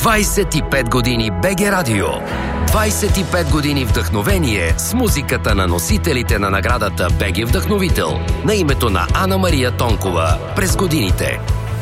25 години БГ Радио. 25 години вдъхновение с музиката на носителите на наградата БГ Вдъхновител на името на Ана Мария Тонкова през годините.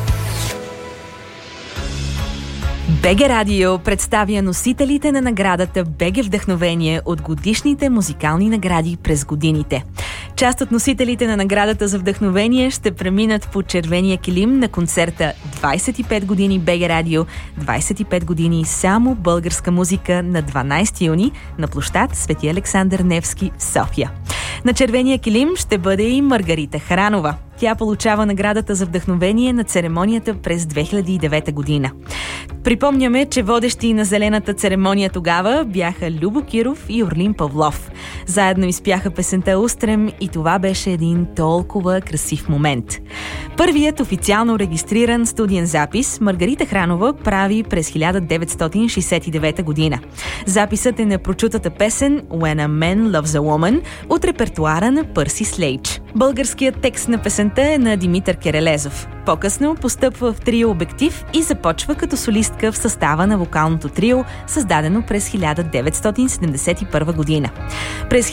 БГ Радио представя носителите на наградата БГ Вдъхновение от годишните музикални награди през годините. Част от носителите на наградата за вдъхновение ще преминат по червения килим на концерта 25 години БГ Радио, 25 години само българска музика на 12 юни на площад Свети Александър Невски в София. На червения килим ще бъде и Маргарита Хранова. Тя получава наградата за вдъхновение на церемонията през 2009 година. Припомняме, че водещи на зелената церемония тогава бяха Любо Киров и Орлин Павлов. Заедно изпяха песента «Устрем» и това беше един толкова красив момент. Първият официално регистриран студиен запис Маргарита Хранова прави през 1969 година. Записът е на прочутата песен «When a Man Loves a Woman» от репертуара на Пърси Слейдж. Българският текст на песента е на Димитър Керелезов. По-късно постъпва в трио «Обектив» и започва като солистка в състава на вокалното трио, създадено през 1971 година. През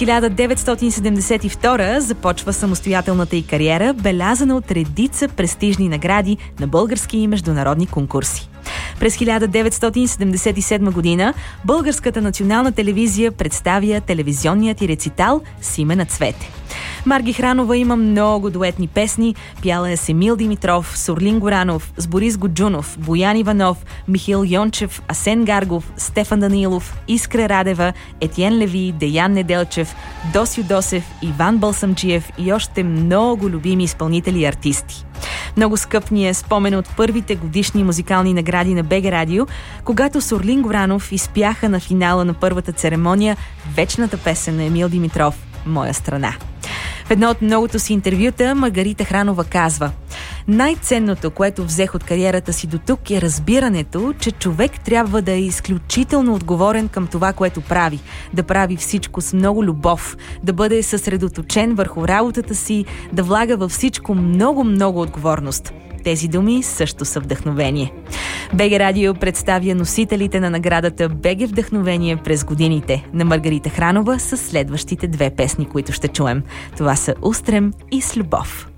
1972 започва самостоятелната й кариера, белязана от редица престижни награди на български и международни конкурси. През 1977 година Българската национална телевизия представя телевизионният и рецитал «С име на цвете». Марги Хранова има много дуетни песни. Пяла е с Емил Димитров, с Орлин Горанов, с Борис Годжунов, Боян Иванов, Михаил Йончев, Асен Гаргов, Стефан Данилов, Искра Радева, Етиен Леви, Деян Неделчев, Досю Досев, Иван Балсамджиев и още много любими изпълнители и артисти. Много скъп ни е спомен от първите годишни музикални награди на БГ Радио, когато с Орлин Горанов изпяха на финала на първата церемония вечната песен на Емил Димитров «Моя страна». В едно от многото си интервюта Маргарита Хранова казва: „Най-ценното, което взех от кариерата си до тук, е разбирането, че човек трябва да е изключително отговорен към това, което прави, да прави всичко с много любов, да бъде съсредоточен върху работата си, да влага във всичко много отговорност. Тези думи също са вдъхновение“. БГ Радио представя носителите на наградата БГ Вдъхновение през годините на Маргарита Хранова с следващите две песни, които ще чуем. Това са «Устрем» и «С любов».